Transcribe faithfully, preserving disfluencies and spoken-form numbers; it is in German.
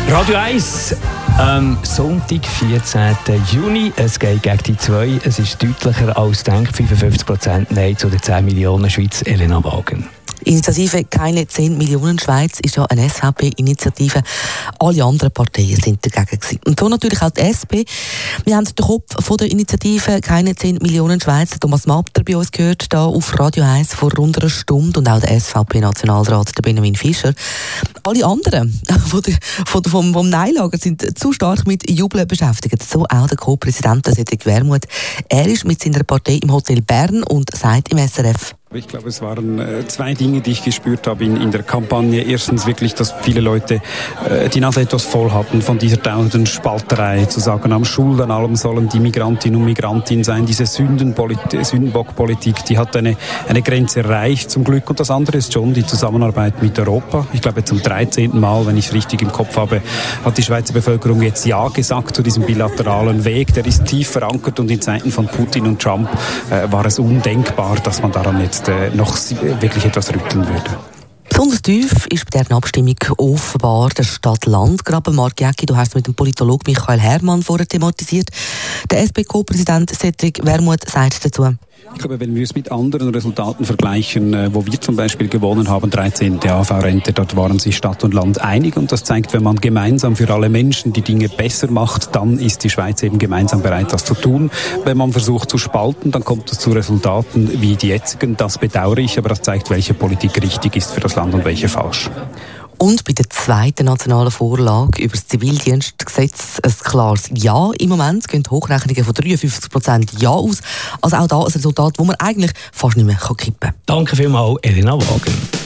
Radio eins, am Sonntag, vierzehnten Juni. Es geht gegen die zwei. Es ist deutlicher als gedacht. fünfundfünfzig Prozent Nein zu den zehn Millionen Schweiz. Elena Wagen. Initiative «Keine zehn Millionen Schweiz» ist ja eine S V P-Initiative. Alle anderen Parteien sind dagegen gewesen. Und so natürlich auch die S P. Wir haben den Kopf von der Initiative «Keine zehn Millionen Schweiz», Thomas Mapter, bei uns gehört, hier auf Radio eins vor rund einer Stunde, und auch der S V P-Nationalrat Benjamin Fischer. Alle anderen von der, von der, vom, vom Nein-Lager sind zu stark mit Jubeln beschäftigt. So auch der Co-Präsident Cedric Wermuth. Er ist mit seiner Partei im Hotel Bern und sagt im S R F: Ich glaube, es waren äh, zwei Dinge, die ich gespürt habe in, in der Kampagne. Erstens wirklich, dass viele Leute äh, die Nase etwas voll hatten von dieser dauernden Spalterei, zu sagen, am Schuld an allem sollen die Migrantinnen und Migranten sein. Diese Sündenpolit- Sündenbockpolitik, die hat eine, eine Grenze erreicht, zum Glück. Und das andere ist schon die Zusammenarbeit mit Europa. Ich glaube, zum dreizehnten Mal, wenn ich es richtig im Kopf habe, hat die Schweizer Bevölkerung jetzt Ja gesagt zu diesem bilateralen Weg. Der ist tief verankert, und in Zeiten von Putin und Trump äh, war es undenkbar, dass man daran jetzt noch wirklich etwas rütteln würde. Besonders tief ist bei dieser Abstimmung offenbar der Stadt-Land-Graben. Marc Jäcki, du hast mit dem Politologen Michael Herrmann vorher thematisiert. Der S P Co-Präsident Cedric Wermuth sagt dazu: Ich glaube, wenn wir es mit anderen Resultaten vergleichen, wo wir zum Beispiel gewonnen haben, dreizehnte A V-Rente, dort waren sich Stadt und Land einig, und das zeigt, wenn man gemeinsam für alle Menschen die Dinge besser macht, dann ist die Schweiz eben gemeinsam bereit, das zu tun. Wenn man versucht zu spalten, dann kommt es zu Resultaten wie die jetzigen. Das bedauere ich, aber das zeigt, welche Politik richtig ist für das Land und welche falsch. Und bei der zweiten nationalen Vorlage über das Zivildienstgesetz ein klares Ja. Im Moment gehen Hochrechnungen von dreiundfünfzig Prozent Ja aus. Also auch da ein Resultat, das man eigentlich fast nicht mehr kippen kann. Danke vielmals, Elena Wagen.